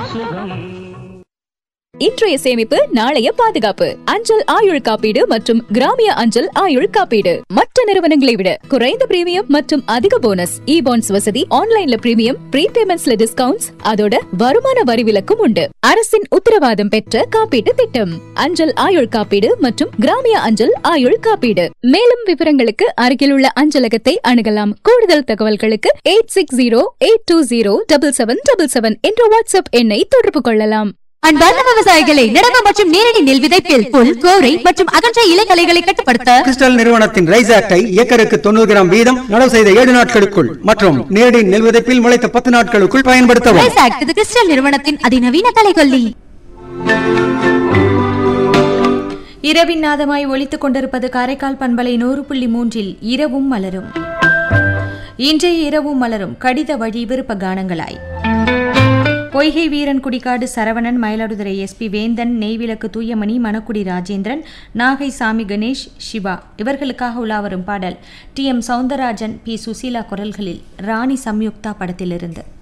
சுகம். இன்றைய சேமிப்பு நாளைய பாதுகாப்பு. அஞ்சல் ஆயுள் காப்பீடு மற்றும் கிராமிய அஞ்சல் ஆயுள் காப்பீடு மற்ற நிறுவனங்களை விட குறைந்த பிரீமியம் மற்றும் அதிக போனஸ். இ பாண்ட்ஸ் வசதி, ஆன்லைன்ல பிரீமியம், ப்ரீபேமெண்ட்ஸ்ல டிஸ்கவுண்ட்ஸ், அதோட வருமான வரி விலக்கும் உண்டு. அரசின் உத்தரவாதம் பெற்ற காப்பீட்டு திட்டம் அஞ்சல் ஆயுள் காப்பீடு மற்றும் கிராமிய அஞ்சல் ஆயுள் காப்பீடு. மேலும் விவரங்களுக்கு அருகில் உள்ள அஞ்சலகத்தை அணுகலாம். கூடுதல் தகவல்களுக்கு 8608207777 என்ற வாட்ஸ்அப் எண்ணை தொடர்பு கொள்ளலாம். அன்பார்ந்த விவசாயிகளை, நடவு மற்றும் நேரடி நெல் விதைப்பில் புல், கோரை மற்றும் அகன்ற இலைகளைகளை கட்டுப்படுத்த கிறிஸ்டல் நிறுவனத்தின் ரைஸ் ஆக்டை ஏக்கருக்கு 90 கிராம் வீதம் நடவு செய்த 7 நாட்களுக்குள் மற்றும் நேரடி நெல் விதைப்பில் முளைத்த 10 நாட்களுக்குள் பயன்படுத்தவும். ரைஸ் ஆக்ட் இது கிறிஸ்டல் நிறுவனத்தின் அதிநவீன கலைகொல்லி. இரவின் நாதமாய் ஒலித்துக் கொண்டிருப்பது காரைக்கால் பண்பலை 100.3 இரவும் மலரும். இன்றைய இரவும் மலரும் கடித வழி விருப்ப கானங்களாய் பொய்கை வீரன், குடிக்காடு சரவணன், மயிலாடுதுறை எஸ்பி வேந்தன், நெய்விளக்கு தூயமணி, மணக்குடி ராஜேந்திரன், நாகை சாமி கணேஷ், சிவா இவர்களுக்காக உலாவரும் பாடல் D M Soundararajan, B Susheela குரல்களில் ராணி சம்யுக்தா படத்திலிருந்து.